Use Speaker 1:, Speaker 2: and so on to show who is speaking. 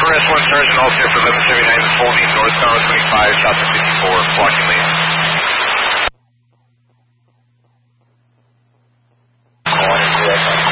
Speaker 1: S1 Sergeant Altier for 1179, holding northbound 25, south of 54, blocking lane.
Speaker 2: I want to see that.